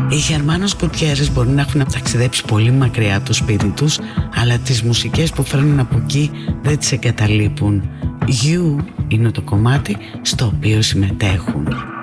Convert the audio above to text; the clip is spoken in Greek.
Οι Γερμάνος Γκουτιέρες μπορεί να έχουν ταξιδέψει πολύ μακριά από το σπίτι τους, αλλά τις μουσικές που φέρνουν από εκεί δεν τις εγκαταλείπουν. You είναι το κομμάτι στο οποίο συμμετέχουν.